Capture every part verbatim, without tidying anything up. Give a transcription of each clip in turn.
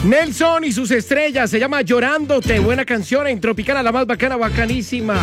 Nelson y sus estrellas, se llama Llorándote, buena canción en Tropicana, la más bacana, bacanísima.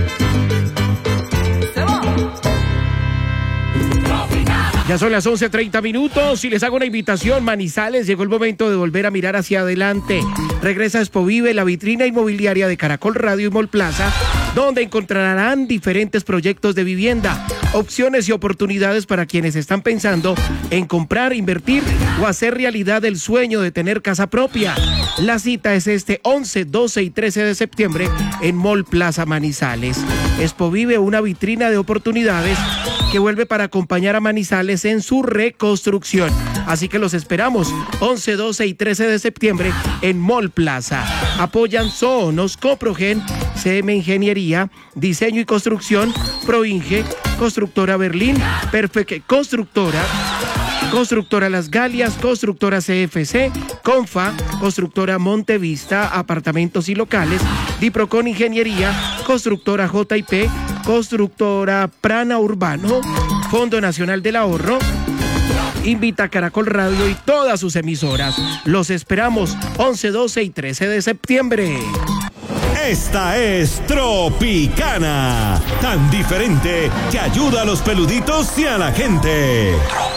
Ya son las once treinta minutos y les hago una invitación. Manizales, llegó el momento de volver a mirar hacia adelante. Regresa Expo Vive, la vitrina inmobiliaria de Caracol Radio y Mall Plaza, donde encontrarán diferentes proyectos de vivienda, opciones y oportunidades para quienes están pensando en comprar, invertir o hacer realidad el sueño de tener casa propia. La cita es este once, doce y trece de septiembre en Mall Plaza Manizales. Expo Vive, una vitrina de oportunidades que vuelve para acompañar a Manizales en su reconstrucción. Así que los esperamos once, doce y trece de septiembre en Mall Plaza. Apoyan Sonos, Coprogen, C M Ingeniería, Diseño y Construcción, Proinge, Constructora Berlín, Perfect Constructora, Constructora Las Galias, Constructora C F C, Confa, Constructora Montevista, Apartamentos y Locales, Diprocon Ingeniería, Constructora J I P, Constructora Prana Urbano, Fondo Nacional del Ahorro, invita a Caracol Radio y todas sus emisoras. Los esperamos once, doce y trece de septiembre. Esta es Tropicana, tan diferente que ayuda a los peluditos y a la gente.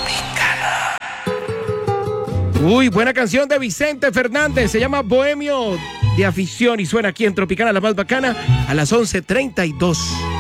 Tropicana. Uy, buena canción de Vicente Fernández, se llama Bohemio de Afición y suena aquí en Tropicana, la más bacana, a las once treinta y dos.